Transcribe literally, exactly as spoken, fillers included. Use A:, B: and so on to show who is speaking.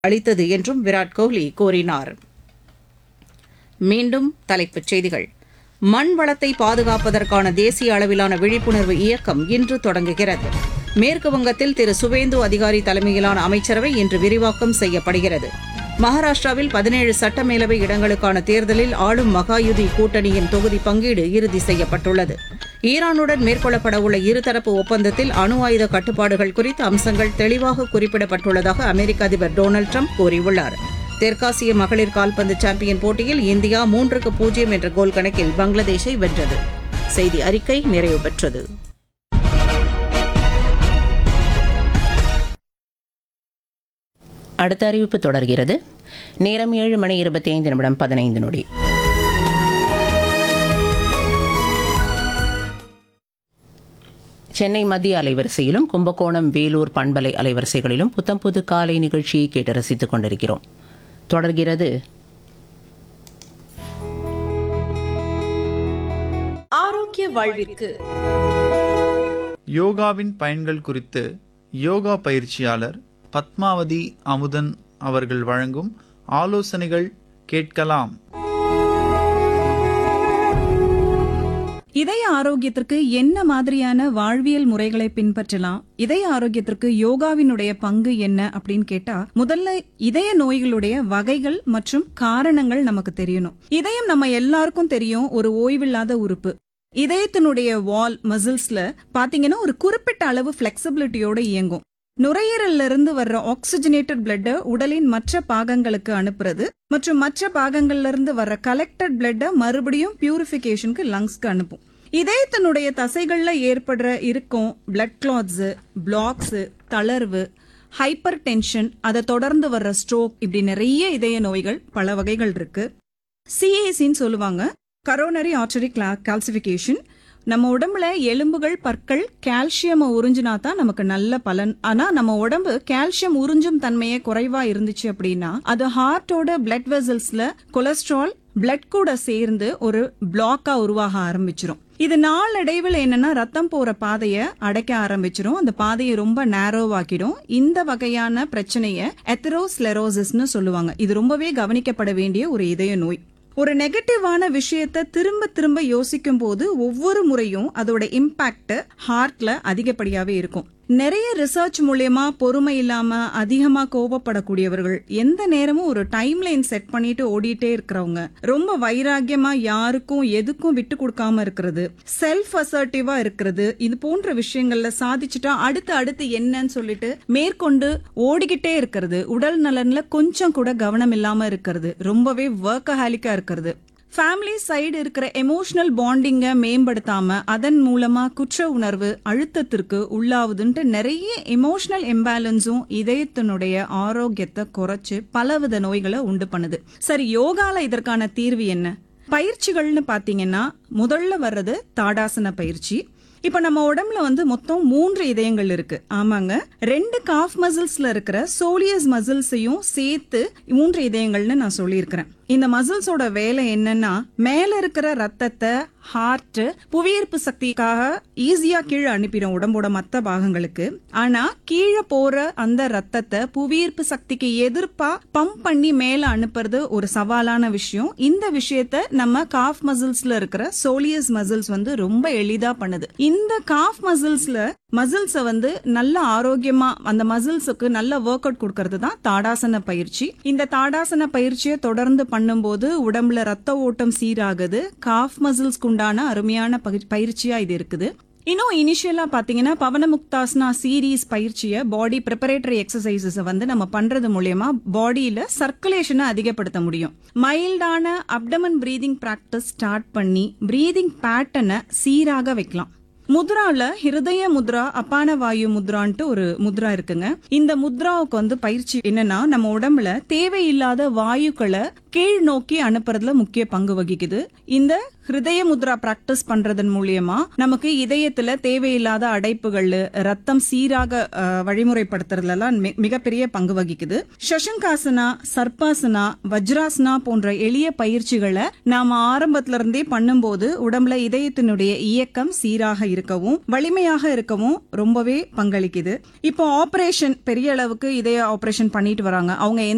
A: அளித்தது என்றும் விராட் கோலி கூறினார். மீண்டும் தலைப்புச் செய்திகள். மண் வளத்தை பாதுகாப்பதற்கான தேசிய அளவிலான விழிப்புணர்வு இயக்கம் இன்று தொடங்குகிறது. மேற்கு வங்கத்தில் திரு சுவேந்து அதிகாரி தலைமையிலான அமைச்சரவை இன்று விரிவாக்கம் செய்யப்படுகிறது. மகாராஷ்டிராவில் பதினேழு சட்டமேலவை இடங்களுக்கான தேர்தலில் ஆளும் மகாயுதி கூட்டணியின் தொகுதி பங்கீடு இறுதி செய்யப்பட்டுள்ளது. ஈரானுடன் மேற்கொள்ளப்படவுள்ள இருதரப்பு ஒப்பந்தத்தில் அணு ஆயுத கட்டுப்பாடுகள் குறித்த அம்சங்கள் தெளிவாக குறிப்பிடப்பட்டுள்ளதாக அமெரிக்க அதிபர் டொனால்டு ட்ரம்ப் கூறியுள்ளார். தெற்காசிய மகளிர் கால்பந்து சாம்பியன் போட்டியில் இந்தியா மூன்றுக்கு பூஜ்ஜியம் என்ற கோல் கணக்கில் பங்களாதேஷை வென்றது. செய்தி அறிக்கை நிறைவு பெற்றது.
B: அடுத்த அறிவிப்பு தொடர்கிறது. நேரம் ஏழு மணி இருபத்தி ஐந்து நிமிடம் பதினைந்து நொடி. சென்னை மத்திய அலைவரிசையிலும் கும்பகோணம் வேலூர் பண்பலை அலைவரிசைகளிலும் புத்தம் புது காலை நிகழ்ச்சியை கேட்டு ரசித்துக் கொண்டிருக்கிறோம். தொடர்கிறது
C: ஆரோக்கிய வாழ்விற்கு.
D: யோகாவின் பயன்கள் குறித்து யோகா பயிற்சியாளர் பத்மாவதி அமுதன் அவர்கள் வழங்கும் ஆலோசனைகள் கேட்கலாம்.
E: இதய ஆரோக்கியத்திற்கு என்ன மாதிரியான வாழ்வியல் முறைகளை பின்பற்றலாம், இதய ஆரோக்கியத்திற்கு யோகாவினுடைய பங்கு என்ன அப்படின்னு கேட்டா, முதல்ல இதய நோய்களுடைய வகைகள் மற்றும் காரணங்கள் நமக்கு தெரியணும். இதயம் நம்ம எல்லாருக்கும் தெரியும், ஒரு ஓய்வில்லாத உறுப்பு. இதயத்தினுடைய வால் மசில்ஸ்ல பாத்தீங்கன்னா ஒரு குறிப்பிட்ட அளவு பிளெக்சிபிலிட்டியோட இயங்கும். நுரையீரல்ல இருந்து வர்ற ஆக்சிஜனேட்டட் பிளட் உடலின் மற்ற பாகங்களுக்கு அனுப்புறது மற்றும் மற்ற பாகங்கள்ல இருந்து வர்ற கலெக்டட் பிளட் மறுபடியும் பியூரிபிகேஷனுக்கு லங்ஸ்க்கு அனுப்பும். இதயத்தினுடைய தசைகள்ல ஏற்படுற இருக்கும் பிளட் கிளாட்ஸ், பிளாக்ஸ், தளர்வு, ஹைப்பர் டென்ஷன், அதை தொடர்ந்து வர்ற ஸ்ட்ரோக், இப்படி நிறைய இதய நோய்கள் பல வகைகள் இருக்கு. சிஏசின்னு சொல்லுவாங்க, கரோனரி ஆர்டரி கால்சிஃபிகேஷன். நம்ம உடம்புல எலும்புகள், பற்கள் கால்சியம் உறிஞ்சினா தான் நமக்கு நல்ல பலன். ஆனா நம்ம உடம்பு கால்சியம் உறிஞ்சும் தன்மையே குறைவா இருந்துச்சு அப்படின்னா அது ஹார்ட்டோட பிளட் வெசல்ஸ்ல கொலஸ்ட்ரால் பிளட் கூட சேர்ந்து ஒரு பிளாக்கா உருவாக ஆரம்பிச்சிரும். இது நாளடைவில் என்னன்னா ரத்தம் போற பாதைய அடைக்க ஆரம்பிச்சிரும். அந்த பாதையை ரொம்ப நேரோவாக்கிடும். இந்த வகையான பிரச்சனைய எத்தெரோஸ்லெரோசிஸ்னு சொல்லுவாங்க. இது ரொம்பவே கவனிக்கப்பட வேண்டிய ஒரு இதய நோய். ஒரு நெகட்டிவான விஷயத்த திரும்ப திரும்ப யோசிக்கும் போது ஒவ்வொரு முறையும் அதோட இம்பாக்ட் ஹார்ட்ல அதிகப்படியாவே இருக்கும். நிறைய ரிசர்ச் மூலியமா பொறுமை இல்லாம அதிகமா கோபப்படக்கூடியவர்கள், எந்த நேரமும் ஒரு டைம் லைன் செட் பண்ணிட்டு ஓடிட்டே இருக்கிறவங்க, ரொம்ப வைராகியமா யாருக்கும் எதுக்கும் விட்டு கொடுக்காம இருக்கிறது, செல்ஃப் அசர்ட்டிவா இருக்கிறது, இது போன்ற விஷயங்கள்ல சாதிச்சுட்டா அடுத்து அடுத்து என்னன்னு சொல்லிட்டு மேற்கொண்டு ஓடிக்கிட்டே இருக்கிறது, உடல் நலன்ல கொஞ்சம் கூட கவனம் இல்லாம இருக்கிறது, ரொம்பவே வொர்க்கஹாலிக்கா இருக்கிறது, ஃபேமிலி சைடு இருக்கிற எமோஷனல் பாண்டிங்க மேம்படுத்தாம அதன் மூலமா குற்ற உணர்வு அழுத்தத்திற்கு உள்ளாவுதுன்ட்டு நிறைய எமோஷனல் இம்பேலன்ஸும் இதயத்தினுடைய ஆரோக்கியத்தை குறைச்சு பலவித நோய்களை உண்டு பண்ணுது. சரி, யோகால இதற்கான தீர்வு என்ன? பயிற்சிகள்னு பாத்தீங்கன்னா முதல்ல வர்றது தாடாசன பயிற்சி. இப்ப நம்ம உடம்புல வந்து மொத்தம் மூன்று இதயங்கள் இருக்கு. ஆமாங்க, ரெண்டு காஃப் மசில்ஸ்ல இருக்கிற சோலியஸ் மசில்ஸையும் சேர்த்து மூன்று இதயங்கள்னு நான் சொல்லியிருக்கிறேன். இந்த மசில்ஸோட வேலை என்னன்னா, மேல இருக்கிற ரத்தத்தை ஹார்ட் புவியீர்ப்பு சக்திக்காக ஈஸியா கீழே அனுப்பிடும் உடம்போட மற்ற பாகங்களுக்கு. ஆனா கீழே போற அந்த ரத்தத்தை புவியீர்ப்பு சக்திக்கு எதிர்ப்பா பம்ப் பண்ணி மேல அனுப்புறது ஒரு சவாலான விஷயம். இந்த விஷயத்த நம்ம காஃப் மசில்ஸ்ல இருக்கிற சோலியஸ் மசில்ஸ் வந்து ரொம்ப எளிதா பண்ணுது. இந்த காஃப் மசில்ஸ்ல மசில்ஸ வந்து நல்ல ஆரோக்கியமா அந்த மசில்ஸுக்கு நல்ல ஒர்க் அவுட் கொடுக்கறது தான் தாடாசன பயிற்சி. இந்த தாடாசன பயிற்சியை தொடர்ந்து பண்ணும்போது உடம்புல ரத்த ஓட்டம் சீராகுது. காஃப் மசில்ஸ்க்கு உண்டான அருமையான பயிற்சியா இது இருக்குது. இன்னும் இனிஷியலா பாத்தீங்கன்னா பவனமுக்தாசனா சீரீஸ் பயிற்சியை, பாடி ப்ரிப்பரேட்டரி எக்ஸசைசஸ் வந்து நம்ம பண்றது மூலமா பாடியில சர்க்குலேஷனை அதிகப்படுத்த முடியும். மைல்டான அப்டமன் பிரீதிங் பிராக்டிஸ் ஸ்டார்ட் பண்ணி பிரீதிங் பேட்டர்னை சீராக வைக்கலாம். முத்ரால ஹிருதய முத்ரா, அப்பான வாயு முத்ரான்ட்டு ஒரு முத்ரா இருக்குங்க. இந்த முத்ராவுக்கு வந்து பயிற்சி என்னன்னா, நம்ம உடம்புல தேவையில்லாத வாயுக்களை கீழ் நோக்கி அனுப்புறதுல முக்கிய பங்கு வகிக்குது. இந்த ஹிருதய முத்ரா பிராக்டிஸ் பண்றதன் மூலியமா நமக்கு இதயத்துல தேவையில்லாத அடைப்புகள், ரத்தம் சீராக வழிமுறைப்படுத்துறதுலாம் மிகப்பெரிய பங்கு வகிக்குது. சசங்காசனா, சர்பாசனா, வஜ்ராசனா போன்ற எளிய பயிற்சிகளை நாம ஆரம்பத்துல இருந்தே பண்ணும்போது உடம்புல இதயத்தினுடைய இயக்கம் சீராக இருக்கவும் வலிமையாக இருக்கவும் ரொம்பவே பங்களிக்குது. இப்போ ஆபரேஷன், பெரிய அளவுக்கு இதய ஆபரேஷன் பண்ணிட்டு வராங்க. அவங்க